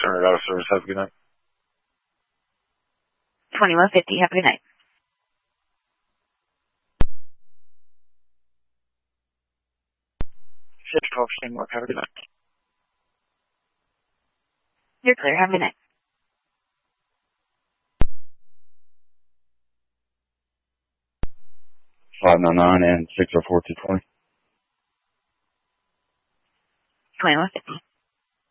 Turner out of service. Have a good night. 2150. Have a good night. Shift 12, Shane Mark. Have a good night. You're clear. Have a good night. $599 and 604-220. 2150.